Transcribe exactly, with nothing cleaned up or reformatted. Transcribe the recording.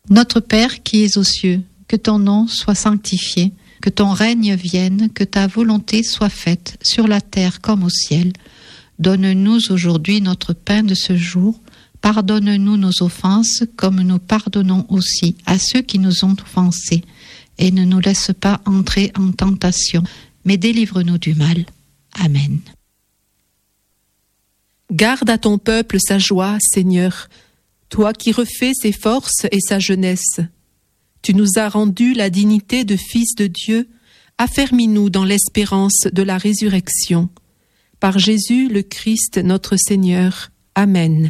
Notre Père qui es aux cieux, que ton nom soit sanctifié, que ton règne vienne, que ta volonté soit faite sur la terre comme au ciel. Donne-nous aujourd'hui notre pain de ce jour. Pardonne-nous nos offenses comme nous pardonnons aussi à ceux qui nous ont offensés. Et ne nous laisse pas entrer en tentation, mais délivre-nous du mal. Amen. Garde à ton peuple sa joie, Seigneur, toi qui refais ses forces et sa jeunesse. Tu nous as rendu la dignité de fils de Dieu, affermis-nous dans l'espérance de la résurrection. Par Jésus le Christ notre Seigneur. Amen.